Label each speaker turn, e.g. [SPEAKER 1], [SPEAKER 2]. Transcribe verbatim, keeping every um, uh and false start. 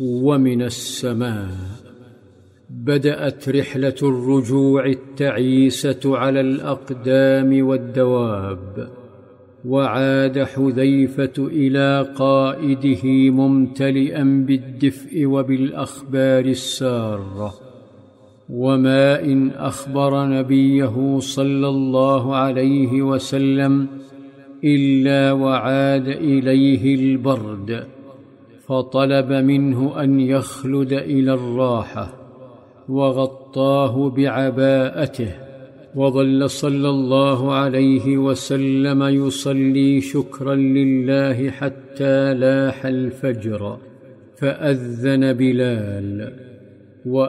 [SPEAKER 1] ومن السماء. بدأت رحلة الرجوع التعيسة على الأقدام والدواب، وعاد حذيفة إلى قائده ممتلئا بالدفء وبالأخبار السارة. وما إن أخبر نبيه صلى الله عليه وسلم إلا وعاد إليه البرد، فطلب منه أن يخلد إلى الراحة، وغطاه بعباءته، وظل صلى الله عليه وسلم يصلي شكرا لله حتى لاح الفجر، فأذن بلال،